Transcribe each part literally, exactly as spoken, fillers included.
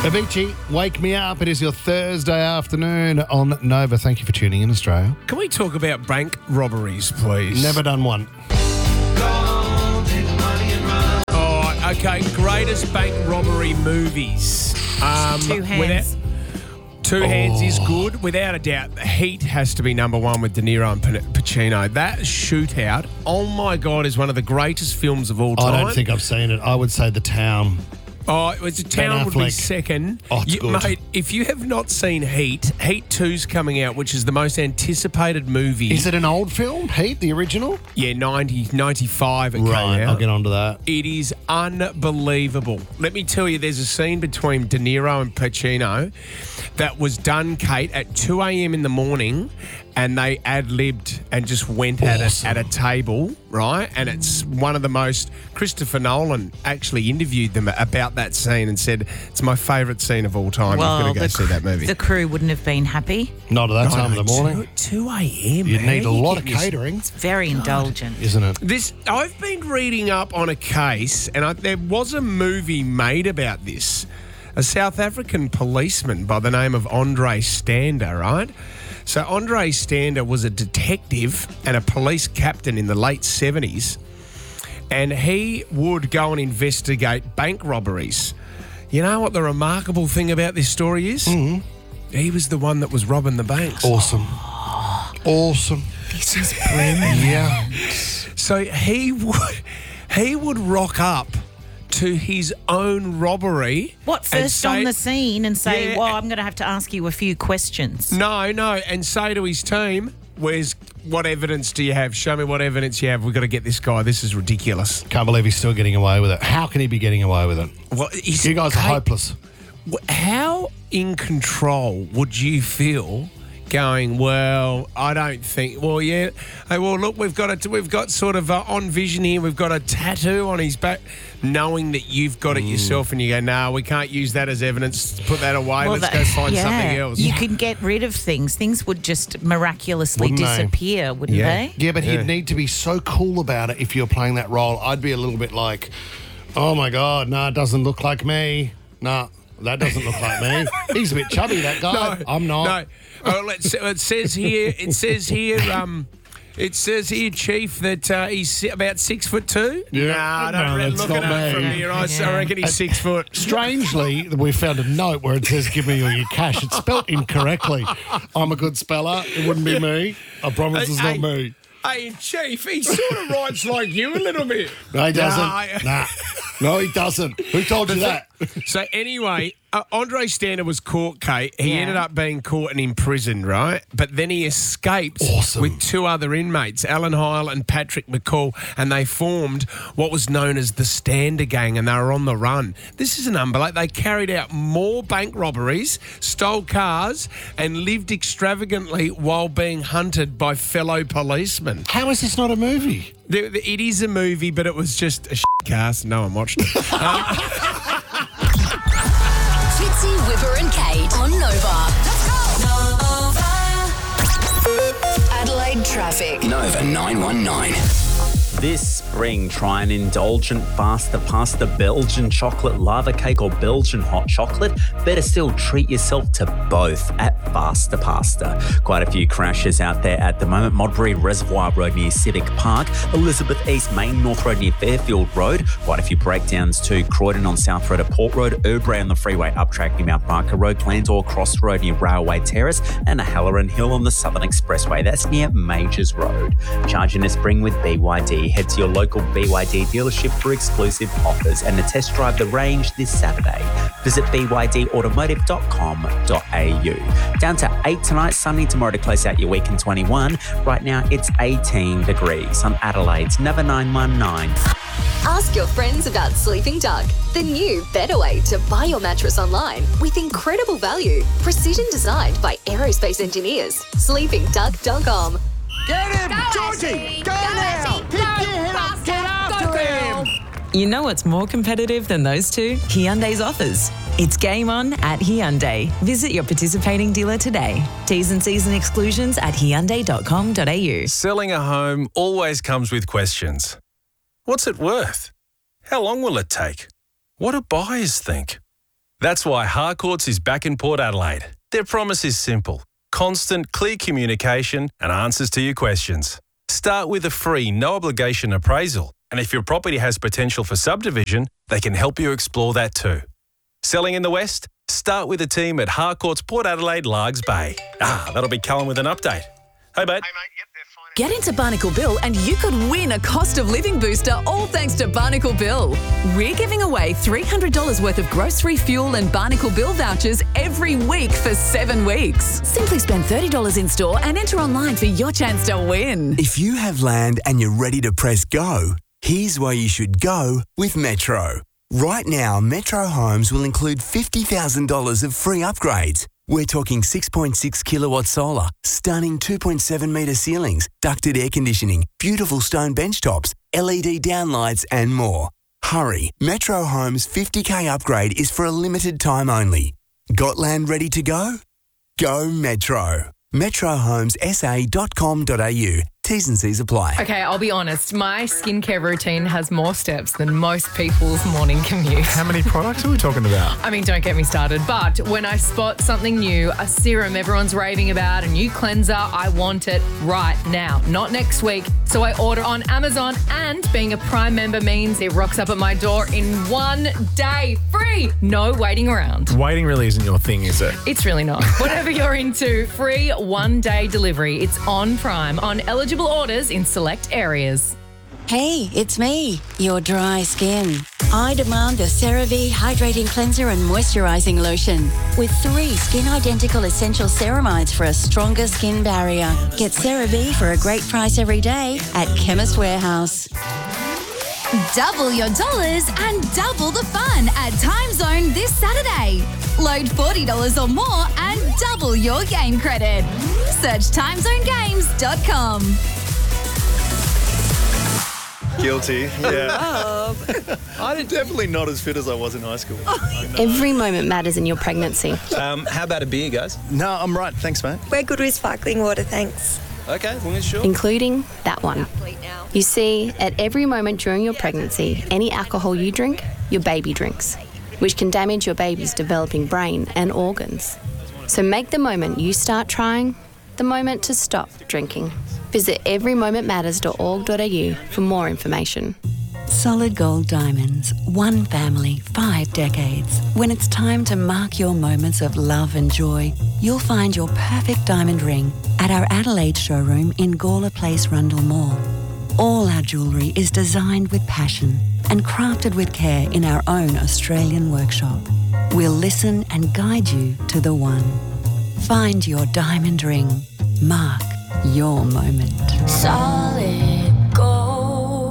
Avicii, Wake Me Up. It is your Thursday afternoon on Nova. Thank you for tuning in, Australia. Can we talk about bank robberies, please? Never done one. Oh, okay. Greatest bank robbery movies. Um, Two hands. Without, two hands is good. Without a doubt, Heat has to be number one with De Niro and P- Pacino. That shootout, oh my God, is one of the greatest films of all time. I don't think I've seen it. I would say The Town. Oh, it was a Town would be second. Oh, it's you, good. Mate, if you have not seen Heat, Heat two's coming out, which is the most anticipated movie. Is it an old film, Heat, the original? Yeah, ninety, ninety-five it came Right, out. I'll get onto that. It is unbelievable. Let me tell you, there's a scene between De Niro and Pacino that was done, Kate, at two a.m. in the morning, and they ad-libbed and just went Awesome. at it at a table, right? And it's one of the most... Christopher Nolan actually interviewed them about that scene and said, it's my favourite scene of all time. Well, You've got to go the, see that movie. the crew wouldn't have been happy. Not at that No, time no, of the morning. two a.m. You'd need a lot of How you get catering, It's very indulgent. isn't it? This I've been reading up on a case, and I, there was a movie made about this. A South African policeman by the name of Andre Stander, right? So Andre Stander was a detective and a police captain in the late seventies, and he would go and investigate bank robberies. You know what the remarkable thing about this story is? Mm-hmm. He was the one that was robbing the banks. Awesome. Awesome. This is brilliant. Yeah. So he would he would rock up to his own robbery. What, and first say- on the scene and say, Yeah. well, I'm going to have to ask you a few questions. No, no, and say to his team, "Where's what evidence do you have? Show me what evidence you have. We've got to get this guy. This is ridiculous." Can't believe he's still getting away with it. How can he be getting away with it? Well, he's- You guys are Kate, hopeless. wh- How in control would you feel? Going, well, I don't think. Well, yeah. Hey, well, look, we've got a, we've got sort of uh, on vision here. We've got a tattoo on his back, knowing that you've got it yourself, and you go, no, we can't use that as evidence. Put that away. Well, Let's that- go find yeah. something else. You can get rid of things. Things would just miraculously Wouldn't they? disappear, wouldn't Yeah. they? Yeah, but Yeah. he'd need to be so cool about it if you're playing that role. I'd be a little bit like, oh my God, no, it doesn't look like me. No, that doesn't look like me. He's a bit chubby, that guy. I'm not. No. Oh, let's, it says here. It says here. Um, it says here, Chief, that uh, he's si- about six foot two. Yeah. Nah, I don't No, reckon. that's Looking not at it me. from here, I, Yeah. I reckon he's six foot. Strangely, we found a note where it says, give me all your cash. It's spelt incorrectly. I'm a good speller. It wouldn't be me. I promise it's not Hey, me. Hey, Chief, he sort of writes like you a little bit. No, he doesn't. Nah, Nah. No, he doesn't. Who told you that? So anyway, uh, Andre Stander was caught, Kate. He Yeah. ended up being caught and imprisoned, right? But then he escaped Awesome. with two other inmates, Alan Heil and Patrick McCall, and they formed what was known as the Stander Gang, and they were on the run. This is an unbelievable. They carried out more bank robberies, stole cars, and lived extravagantly while being hunted by fellow policemen. How is this not a movie? There- It is a movie, but it was just a shit cast. No one watched it. Fitzy, Whipper and Kate on Nova. Nova. Adelaide traffic. Nova nine one nine. This spring, try an indulgent faster pasta Belgian chocolate lava cake or Belgian hot chocolate. Better still, treat yourself to both at Faster Pasta. Quite a few crashes out there at the moment. Modbury Reservoir Road near Civic Park, Elizabeth East Main North Road near Fairfield Road. Quite a few breakdowns too. Croydon on South Road at Port Road, Urbray on the freeway up track near Mount Barker Road, Glandore Cross Road near Railway Terrace, and a Halloran Hill on the Southern Expressway. That's near Majors Road. Charging the spring with B Y D. Head to your local B Y D dealership for exclusive offers and to test drive the range this Saturday. Visit b y d automotive dot com dot a u. Down to eight tonight, sunny tomorrow to close out your week in twenty-one. Right now it's eighteen degrees on Adelaide's Nova nine one nine. Ask your friends about Sleeping Duck, the new better way to buy your mattress online with incredible value. Precision designed by aerospace engineers. sleeping duck dot com. Get him! Georgie! Go, now! Pick your head up! Get after him! You know what's more competitive than those two? Hyundai's offers. It's game on at Hyundai. Visit your participating dealer today. T's and C's and exclusions at hyundai dot com dot a u. Selling a home always comes with questions. What's it worth? How long will it take? What do buyers think? That's why Harcourts is back in Port Adelaide. Their promise is simple: constant, clear communication and answers to your questions. Start with a free, no-obligation appraisal, and if your property has potential for subdivision, they can help you explore that too. Selling in the West? Start with a team at Harcourts Port Adelaide Largs Bay. Ah, that'll be Cullen with an update. Hey, mate. Get into Barnacle Bill and you could win a cost of living booster, all thanks to Barnacle Bill. We're giving away three hundred dollars worth of grocery fuel and Barnacle Bill vouchers every week for seven weeks. Simply spend thirty dollars in store and enter online for your chance to win. If you have land and you're ready to press go, here's why you should go with Metro. Right now, Metro Homes will include fifty thousand dollars of free upgrades. We're talking six point six kilowatt solar, stunning two point seven metre ceilings, ducted air conditioning, beautiful stone bench tops, L E D downlights and more. Hurry, Metro Homes fifty K upgrade is for a limited time only. Got land ready to go? Go Metro. metro homes s a dot com dot a u. T's and C's apply. Okay, I'll be honest. My skincare routine has more steps than most people's morning commute. How many products are we talking about? I mean, don't get me started. But when I spot something new, a serum everyone's raving about, a new cleanser, I want it right now, not next week. So I order on Amazon, and being a Prime member means it rocks up at my door in one day. Free! No waiting around. Waiting really isn't your thing, is it? It's really not. Whatever you're into, free one-day delivery. It's on Prime, on eligible orders in select areas. Hey, it's me, your dry skin. I demand the CeraVe Hydrating Cleanser and Moisturising Lotion with three skin-identical essential ceramides for a stronger skin barrier. Get CeraVe for a great price every day at Chemist Warehouse. Double your dollars and double the fun at Time Zone this Saturday. Load forty dollars or more and double your game credit. Search time zone games dot com. Guilty, yeah. I'm definitely not as fit as I was in high school. Every moment matters in your pregnancy. Um, how about a beer, guys? No, I'm right. Thanks, mate. We're good with sparkling water, thanks. Okay, as long as sure. Including that one. You see, at every moment during your pregnancy, any alcohol you drink, your baby drinks, which can damage your baby's developing brain and organs. So make the moment you start trying the moment to stop drinking. Visit every moment matters dot org dot a u for more information. Solid Gold Diamonds, one family, five decades. When it's time to mark your moments of love and joy, you'll find your perfect diamond ring at our Adelaide showroom in Gawler Place, Rundle Mall. All our jewellery is designed with passion and crafted with care in our own Australian workshop. We'll listen and guide you to the one. Find your diamond ring. Mark your moment. Solid Gold.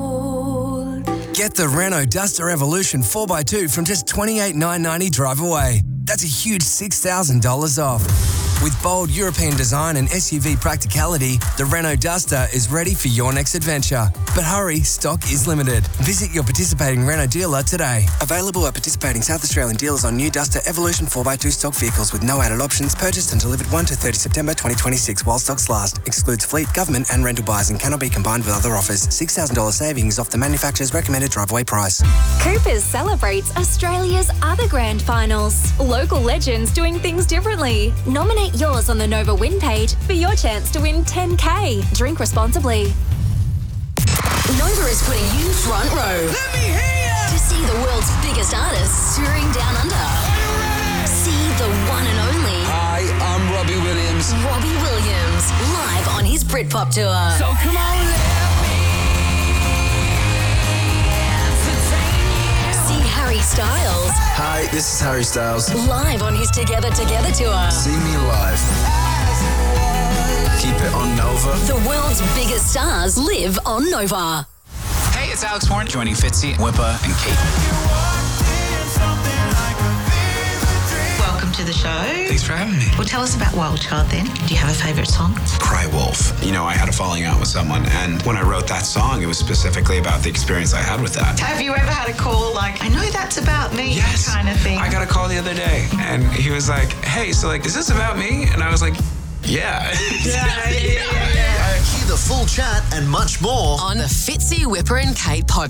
Get the Renault Duster Evolution four by two from just twenty-eight thousand nine hundred ninety drive away. That's a huge six thousand dollars off. With bold European design and S U V practicality, the Renault Duster is ready for your next adventure. But hurry, stock is limited. Visit your participating Renault dealer today. Available at participating South Australian dealers on new Duster Evolution four by two stock vehicles with no added options, purchased and delivered first to thirtieth September twenty twenty-six while stocks last. Excludes fleet, government and rental buys and cannot be combined with other offers. six thousand dollars savings off the manufacturer's recommended driveway price. Coopers celebrates Australia's other grand finals. Local legends doing things differently. Nominate yours on the Nova Win page for your chance to win ten K. Drink responsibly. Nova is putting you front row. Let me hear ya! To see the world's biggest artists touring down under. See the one and only. Hi, I'm Robbie Williams. Robbie Williams, live on his Britpop tour. So come on, let me See Harry Styles. Hi, this is Harry Styles. Live on his Together Together tour. See me live. Keep it on Nova. The world's biggest stars live on Nova. Hey, it's Alex Warren joining Fitzy, Whipper, and Kate. Welcome to the show. Thanks for having me. Well, tell us about Wild Child then. Do you have a favourite song? Cry Wolf. You know, I had a falling out with someone, and when I wrote that song, it was specifically about the experience I had with that. Have you ever had a call like, I know that's about me, yes. kind of thing? I got a call the other day, and he was like, hey, so like, is this about me? And I was like, yeah. yeah, yeah, yeah, yeah. Hear the full chat and much more on the Fitzy, Whipper and Kate podcast.